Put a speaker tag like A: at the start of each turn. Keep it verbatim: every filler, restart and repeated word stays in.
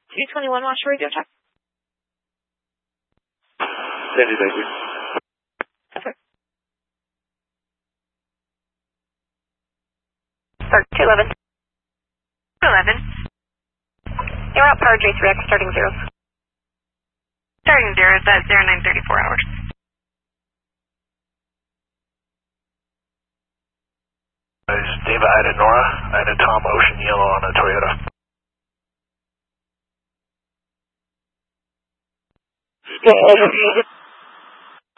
A: two twenty-one, watch for radio check.
B: Sandy, thank you.
A: Okay.
C: Start two eleven. two eleven. You're out power J three X starting zero. Starting zero is at zero nine thirty-four hours.
D: This is Deva Ida Nora, Ida Tom Ocean Yellow on a Toyota.
C: Yeah,